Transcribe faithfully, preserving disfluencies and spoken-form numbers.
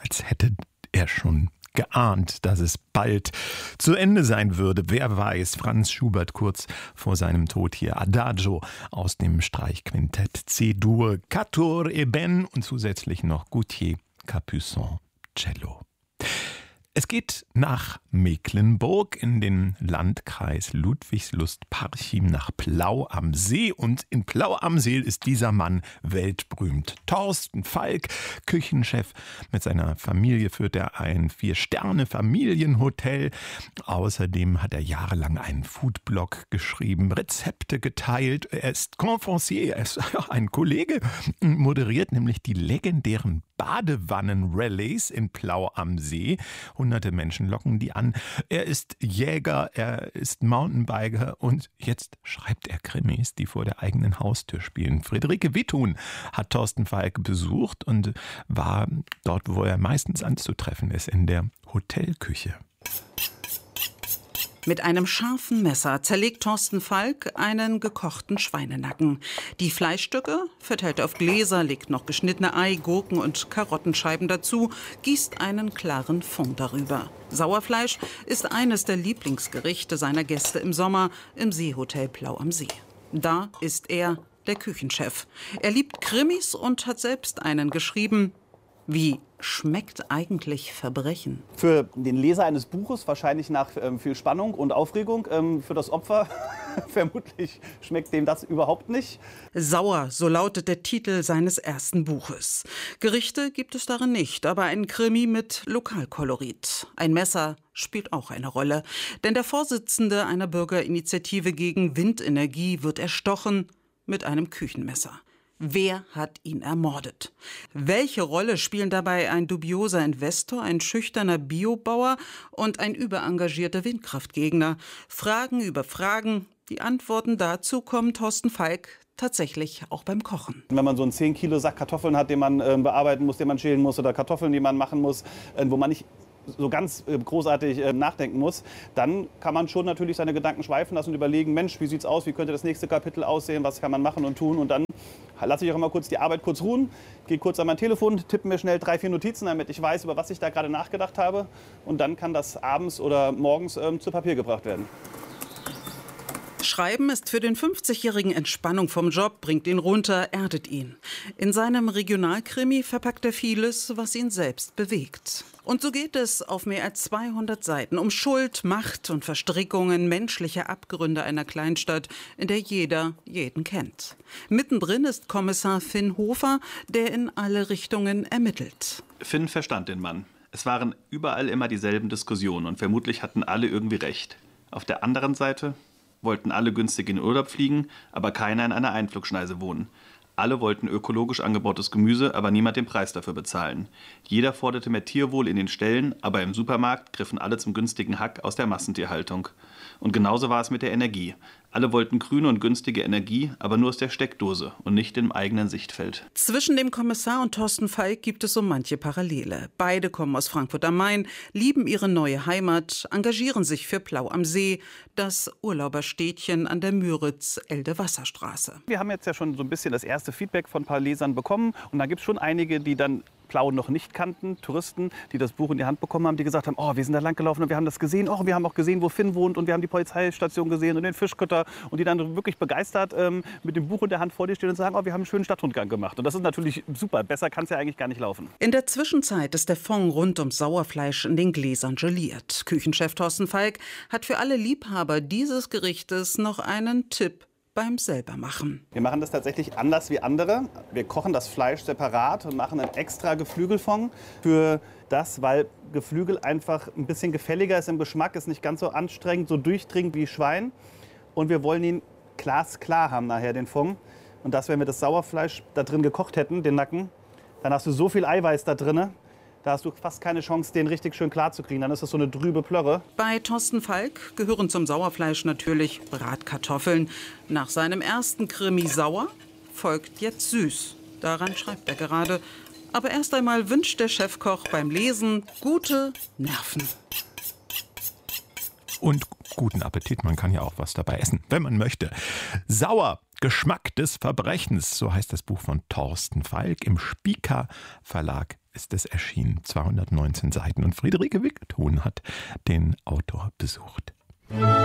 als hätte er schon geahnt, dass es bald zu Ende sein würde. Wer weiß, Franz Schubert kurz vor seinem Tod hier. Adagio aus dem Streichquintett C-Dur, Quatuor et Ben und zusätzlich noch Gautier, Capuçon, Cello. Es geht nach Mecklenburg in den Landkreis Ludwigslust-Parchim nach Plau am See. Und in Plau am See ist dieser Mann weltberühmt. Thorsten Falk, Küchenchef. Mit seiner Familie führt er ein Vier-Sterne-Familienhotel. Außerdem hat er jahrelang einen Foodblog geschrieben, Rezepte geteilt. Er ist Conférencier, er ist ein Kollege, moderiert nämlich die legendären Badewannen-Rallyes in Plau am See. Hunderte Menschen locken die an. Er ist Jäger, er ist Mountainbiker und jetzt schreibt er Krimis, die vor der eigenen Haustür spielen. Friederike Witthuhn hat Thorsten Falk besucht und war dort, wo er meistens anzutreffen ist, in der Hotelküche. Mit einem scharfen Messer zerlegt Thorsten Falk einen gekochten Schweinenacken. Die Fleischstücke verteilt er auf Gläser, legt noch geschnittene Ei, Gurken und Karottenscheiben dazu, gießt einen klaren Fond darüber. Sauerfleisch ist eines der Lieblingsgerichte seiner Gäste im Sommer im Seehotel Plau am See. Da ist er der Küchenchef. Er liebt Krimis und hat selbst einen geschrieben. Wie schmeckt eigentlich Verbrechen? Für den Leser eines Buches wahrscheinlich nach ähm, viel Spannung und Aufregung. Ähm, für das Opfer vermutlich schmeckt dem das überhaupt nicht. Sauer, so lautet der Titel seines ersten Buches. Gerichte gibt es darin nicht, aber ein Krimi mit Lokalkolorit. Ein Messer spielt auch eine Rolle. Denn der Vorsitzende einer Bürgerinitiative gegen Windenergie wird erstochen mit einem Küchenmesser. Wer hat ihn ermordet? Welche Rolle spielen dabei ein dubioser Investor, ein schüchterner Biobauer und ein überengagierter Windkraftgegner? Fragen über Fragen. Die Antworten dazu kommen Thorsten Falk tatsächlich auch beim Kochen. Wenn man so einen zehn Kilo Sack Kartoffeln hat, den man äh, bearbeiten muss, den man schälen muss, oder Kartoffeln, die man machen muss, äh, wo man nicht so ganz äh, großartig äh, nachdenken muss, dann kann man schon natürlich seine Gedanken schweifen lassen und überlegen, Mensch, wie sieht's aus, wie könnte das nächste Kapitel aussehen, was kann man machen und tun, und dann lasse ich auch immer kurz die Arbeit kurz ruhen, gehe kurz an mein Telefon, tippe mir schnell drei, vier Notizen, damit ich weiß, über was ich da gerade nachgedacht habe, und dann kann das abends oder morgens ähm, zu Papier gebracht werden. Schreiben ist für den fünfzigjährigen Entspannung vom Job, bringt ihn runter, erdet ihn. In seinem Regionalkrimi verpackt er vieles, was ihn selbst bewegt. Und so geht es auf mehr als zweihundert Seiten um Schuld, Macht und Verstrickungen menschlicher Abgründe einer Kleinstadt, in der jeder jeden kennt. Mittendrin ist Kommissar Finn Hofer, der in alle Richtungen ermittelt. Finn verstand den Mann. Es waren überall immer dieselben Diskussionen und vermutlich hatten alle irgendwie recht. Auf der anderen Seite wollten alle günstig in den Urlaub fliegen, aber keiner in einer Einflugschneise wohnen. Alle wollten ökologisch angebautes Gemüse, aber niemand den Preis dafür bezahlen. Jeder forderte mehr Tierwohl in den Ställen, aber im Supermarkt griffen alle zum günstigen Hack aus der Massentierhaltung. Und genauso war es mit der Energie. Alle wollten grüne und günstige Energie, aber nur aus der Steckdose und nicht im eigenen Sichtfeld. Zwischen dem Kommissar und Thorsten Falk gibt es so manche Parallele. Beide kommen aus Frankfurt am Main, lieben ihre neue Heimat, engagieren sich für Plau am See, das Urlauberstädtchen an der Müritz-Elde-Wasserstraße. Wir haben jetzt ja schon so ein bisschen das erste Feedback von ein paar Lesern bekommen, und da gibt es schon einige, die dann Plau noch nicht kannten, Touristen, die das Buch in die Hand bekommen haben, die gesagt haben, oh, wir sind da lang gelaufen und wir haben das gesehen, oh, wir haben auch gesehen, wo Finn wohnt, und wir haben die Polizeistation gesehen und den Fischkutter, und die dann wirklich begeistert ähm, mit dem Buch in der Hand vor dir stehen und sagen, oh, wir haben einen schönen Stadtrundgang gemacht. Und das ist natürlich super, besser kann es ja eigentlich gar nicht laufen. In der Zwischenzeit ist der Fond rund ums Sauerfleisch in den Gläsern geliert. Küchenchef Thorsten Falk hat für alle Liebhaber dieses Gerichtes noch einen Tipp beim Selbermachen. Wir machen das tatsächlich anders wie andere. Wir kochen das Fleisch separat und machen einen extra Geflügelfond für das, weil Geflügel einfach ein bisschen gefälliger ist im Geschmack, ist nicht ganz so anstrengend, so durchdringend wie Schwein. Und wir wollen ihn glasklar haben nachher, den Fond. Und dass, wenn wir das Sauerfleisch da drin gekocht hätten, den Nacken, dann hast du so viel Eiweiß da drin, da hast du fast keine Chance, den richtig schön klar zu kriegen. Dann ist das so eine trübe Plörre. Bei Thorsten Falk gehören zum Sauerfleisch natürlich Bratkartoffeln. Nach seinem ersten Krimi Sauer folgt jetzt süß. Daran schreibt er gerade. Aber erst einmal wünscht der Chefkoch beim Lesen gute Nerven. Und guten Appetit, man kann ja auch was dabei essen, wenn man möchte. Sauer Geschmack des Verbrechens, so heißt das Buch von Thorsten Falk. Im Spieker Verlag ist es erschienen, zweihundertneunzehn Seiten. Und Friederike Wickethun hat den Autor besucht.